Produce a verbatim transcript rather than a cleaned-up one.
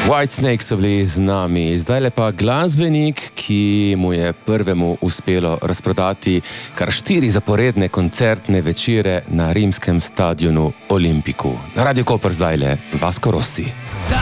Whitesnake so bili z nami, zdaj le pa glasbenik, ki mu je prvemu uspelo razprodati kar štiri zaporedne koncertne večere na rimskem stadionu Olimpiku. Na Radio Koper zdaj le Vasco Rossi.